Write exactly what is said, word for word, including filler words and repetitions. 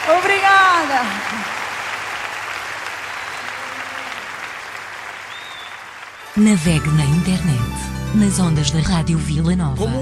Obrigada. Navegue na internet, nas ondas da Rádio Vila Nova.